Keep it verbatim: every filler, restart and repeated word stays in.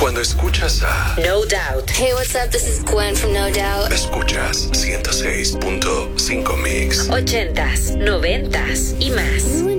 Cuando escuchas a No Doubt. Hey, what's up? This is Gwen from No Doubt. Escuchas ciento seis punto cinco Mix. Ochentas, noventas y más.